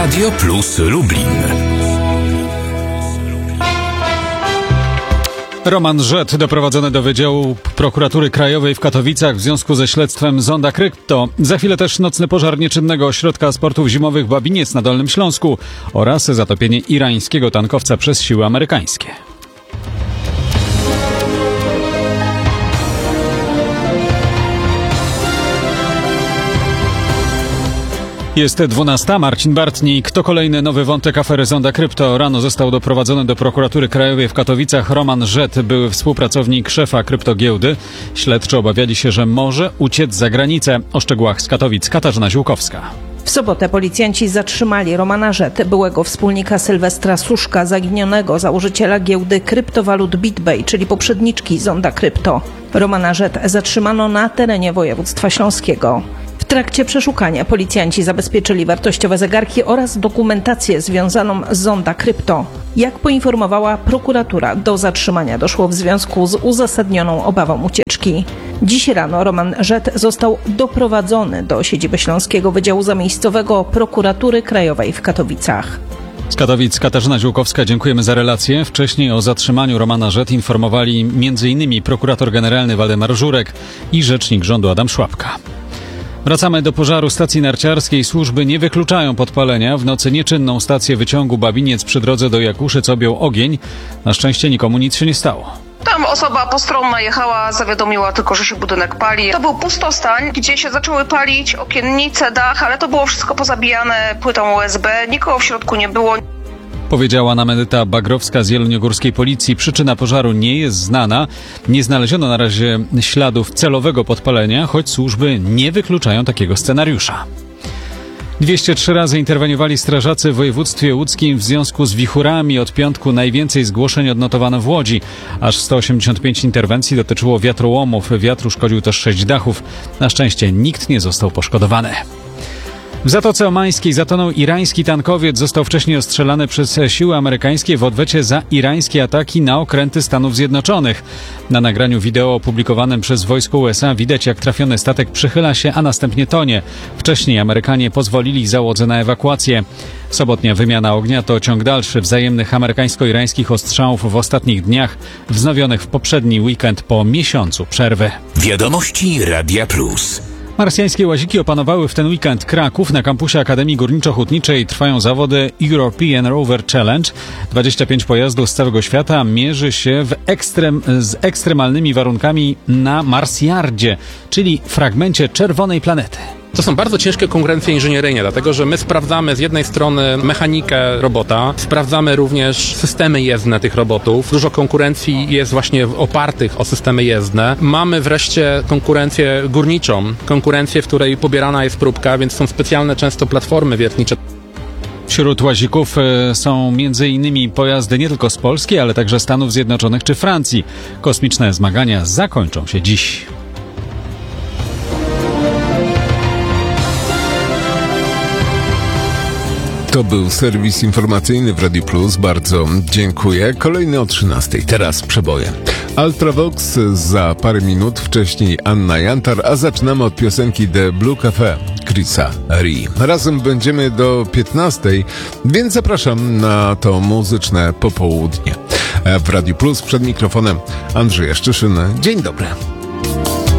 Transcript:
Radio Plus Lublin. Roman Żet doprowadzony do Wydziału Prokuratury Krajowej w Katowicach w związku ze śledztwem Zonda Krypto. Za chwilę też nocny pożar nieczynnego ośrodka sportów zimowych Babiniec na Dolnym Śląsku oraz zatopienie irańskiego tankowca przez siły amerykańskie. Jest 12. Marcin Bartnik. To kolejny nowy wątek afery Zonda Krypto. Rano został doprowadzony do Prokuratury Krajowej w Katowicach Roman Żet, były współpracownik szefa kryptogiełdy. Śledczy obawiali się, że może uciec za granicę. O szczegółach z Katowic Katarzyna Ziółkowska. W sobotę policjanci zatrzymali Romana Żet, byłego wspólnika Sylwestra Suszka, zaginionego założyciela giełdy kryptowalut BitBay, czyli poprzedniczki Zonda Krypto. Romana Żet zatrzymano na terenie województwa śląskiego. W trakcie przeszukania policjanci zabezpieczyli wartościowe zegarki oraz dokumentację związaną z Zonda Krypto. Jak poinformowała prokuratura, do zatrzymania doszło w związku z uzasadnioną obawą ucieczki. Dziś rano Roman Żet został doprowadzony do siedziby Śląskiego Wydziału Zamiejscowego Prokuratury Krajowej w Katowicach. Z Katowic Katarzyna Ziółkowska, dziękujemy za relację. Wcześniej o zatrzymaniu Romana Żet informowali m.in. prokurator generalny Waldemar Żurek i rzecznik rządu Adam Szłapka. Wracamy do pożaru stacji narciarskiej. Służby nie wykluczają podpalenia. W nocy nieczynną stację wyciągu Babiniec przy drodze do Jakuszyc objął ogień. Na szczęście nikomu nic się nie stało. Tam osoba postronna jechała, zawiadomiła tylko, że się budynek pali. To był pustostań, gdzie się zaczęły palić okiennice, dach, ale to było wszystko pozabijane płytą USB. Nikogo w środku nie było. Powiedziała nam Edyta Bagrowska z Jeleniogórskiej Policji. Przyczyna pożaru nie jest znana. Nie znaleziono na razie śladów celowego podpalenia, choć służby nie wykluczają takiego scenariusza. 203 razy interweniowali strażacy w województwie łódzkim w związku z wichurami. Od piątku najwięcej zgłoszeń odnotowano w Łodzi. Aż 185 interwencji dotyczyło wiatrołomów. Wiatr uszkodził też 6 dachów. Na szczęście nikt nie został poszkodowany. W Zatoce Omańskiej zatonął irański tankowiec. Został wcześniej ostrzelany przez siły amerykańskie w odwecie za irańskie ataki na okręty Stanów Zjednoczonych. Na nagraniu wideo opublikowanym przez wojsko USA widać, jak trafiony statek przychyla się, a następnie tonie. Wcześniej Amerykanie pozwolili załodze na ewakuację. Sobotnia wymiana ognia to ciąg dalszy wzajemnych amerykańsko-irańskich ostrzałów w ostatnich dniach, wznowionych w poprzedni weekend po miesiącu przerwy. Wiadomości Radia Plus. Marsjańskie łaziki opanowały w ten weekend Kraków. Na kampusie Akademii Górniczo-Hutniczej trwają zawody European Rover Challenge. 25 pojazdów z całego świata mierzy się z ekstremalnymi warunkami na Marsjardzie, czyli fragmencie czerwonej planety. To są bardzo ciężkie konkurencje inżynieryjne, dlatego że my sprawdzamy z jednej strony mechanikę robota, sprawdzamy również systemy jezdne tych robotów. Dużo konkurencji jest właśnie opartych o systemy jezdne. Mamy wreszcie konkurencję górniczą, konkurencję, w której pobierana jest próbka, więc są specjalne często platformy wiertnicze. Wśród łazików są m.in. pojazdy nie tylko z Polski, ale także Stanów Zjednoczonych czy Francji. Kosmiczne zmagania zakończą się dziś. To był serwis informacyjny w Radiu Plus. Bardzo dziękuję. Kolejny o 13:00. Teraz przeboje. Ultravox za parę minut, wcześniej Anna Jantar, a zaczynamy od piosenki The Blue Cafe Chrisa Ri. Razem będziemy do 15:00, więc zapraszam na to muzyczne popołudnie. W Radiu Plus przed mikrofonem Andrzej Jaszczyszyn. Dzień dobry.